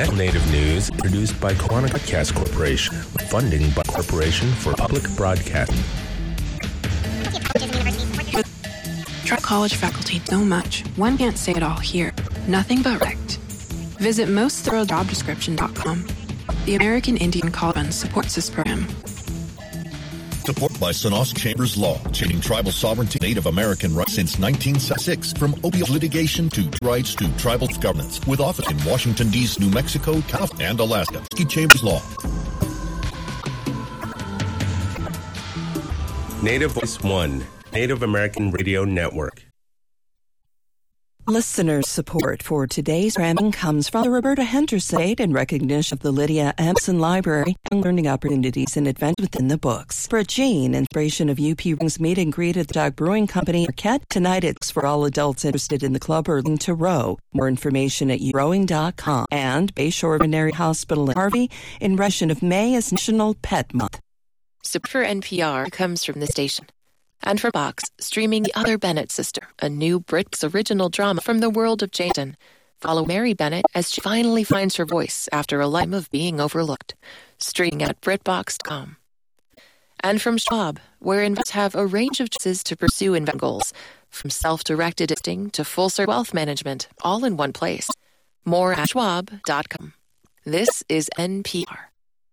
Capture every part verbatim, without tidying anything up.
Next Native News, produced by Koana Broadcast Corporation, with funding by Corporation for Public Broadcasting. Truck College faculty so much, one can't say it all here. Nothing but wrecked. Visit most thorough job description dot com. The American Indian College Fund supports this program. Support by Sonos Chambers Law, changing tribal sovereignty, Native American rights since nineteen seventy-six. From opioid litigation to rights to tribal governance, with office in Washington, D C, New Mexico, California, and Alaska. Chambers Law. Native Voice One, Native American Radio Network. Listener support for today's programming comes from the Roberta Henderson Estate in recognition of the Lydia Emerson Library and learning opportunities and events within the books. For Jean, inspiration of U P Rings meet and greet at the Dog Brewing Company Marquette. Tonight it's for all adults interested in the club or looking to row. More information at rowing dot com. And Bayshore Veterinary Hospital in Harvey in recognition of May as National Pet Month. Support for N P R comes from the station. And for Vox, streaming The Other Bennett Sister, a new Brit's original drama from the world of Jason. Follow Mary Bennett as she finally finds her voice after a life of being overlooked. Streaming at brit box dot com. And from Schwab, where investors have a range of choices to pursue investment goals, from self-directed investing to full-service wealth management, all in one place. More at schwab dot com. This is N P R.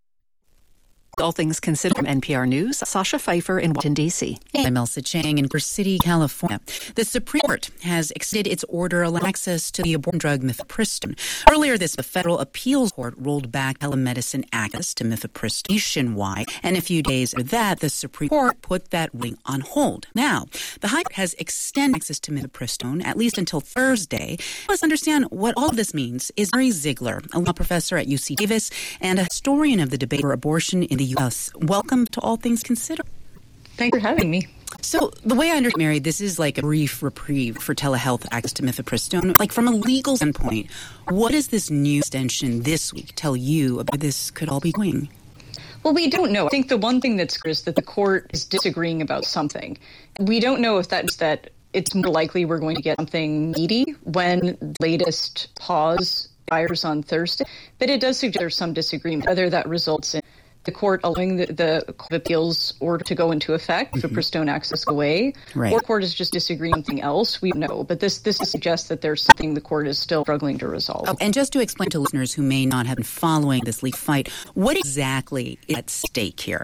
All Things Considered from N P R News, Sasha Pfeiffer in Washington, D C. I'm Elsa Chang in Culver City, California. The Supreme Court has extended its order allowing access to the abortion drug mifepristone. Earlier this, the Federal Appeals Court rolled back telemedicine access to mifepristone nationwide, and a few days after that, the Supreme Court put that ruling on hold. Now, the High Court has extended access to mifepristone at least until Thursday. Let's understand what all of this means is Mary Ziegler, a law professor at U C Davis and a historian of the debate for abortion in the U S Welcome to All Things Considered. Thanks for having me. So the way I understand, Mary, this is like a brief reprieve for telehealth access to mifepristone. Like from a legal standpoint, what does this new extension this week tell you about this could all be going? Well, we don't know. I think the one thing that's clear is that the court is disagreeing about something. We don't know if that's that it's more likely we're going to get something meaty when the latest pause expires on Thursday, but it does suggest there's some disagreement, whether that results in the court allowing the, the Court of Appeals order to go into effect, mm-hmm. mifepristone access away, right. or the court is just disagreeing on something else. We don't know. But this this suggests that there's something the court is still struggling to resolve. Oh, and just to explain to listeners who may not have been following this legal fight, what exactly is at stake here?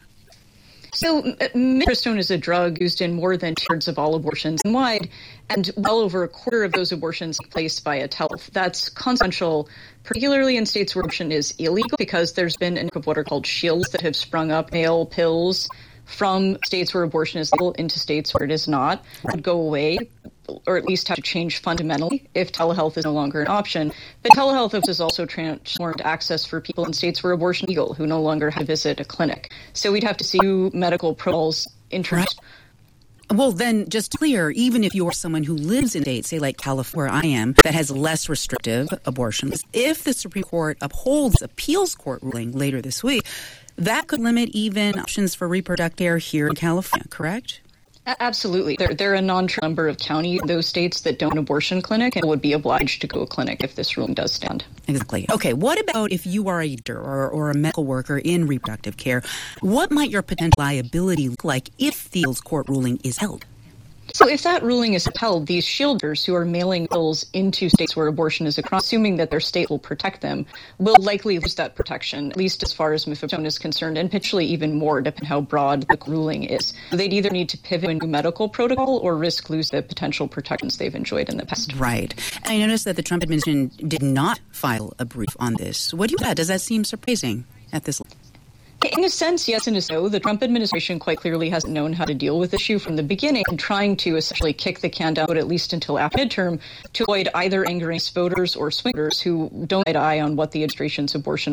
So mifepristone is a drug used in more than two-thirds of all abortions wide, and well over a quarter of those abortions take place via telehealth. That's consequential, particularly in states where abortion is illegal, because there's been a number of what are called shields that have sprung up, mail pills from states where abortion is legal into states where it is not, would go away, or at least have to change fundamentally if telehealth is no longer an option. But telehealth has also transformed access for people in states where abortion is legal, who no longer have to visit a clinic. So we'd have to see new medical protocols introduced. Right. Well, then, just clear, even if you're someone who lives in states, say like California, where I am, that has less restrictive abortions, if the Supreme Court upholds appeals court ruling later this week, that could limit even options for reproductive care here in California, correct? Absolutely. There, there are a non-trivial number of counties in those states that don't have an abortion clinic and would be obliged to go to a clinic if this ruling does stand. Exactly. Okay, what about if you are a doctor or, or a medical worker in reproductive care? What might your potential liability look like if the appeals court ruling is held? So if that ruling is upheld, these shielders who are mailing bills into states where abortion is a crime, assuming that their state will protect them, will likely lose that protection, at least as far as mifepristone is concerned, and potentially even more, depending on how broad the ruling is. They'd either need to pivot to a new medical protocol or risk losing the potential protections they've enjoyed in the past. Right. And I noticed that the Trump administration did not file a brief on this. What do you think? Does that seem surprising at this level? In a sense, yes and a no. The Trump administration quite clearly hasn't known how to deal with the issue from the beginning and trying to essentially kick the can down, at least until after midterm, to avoid either angering voters or swing voters who don't eye to eye on what the administration's abortion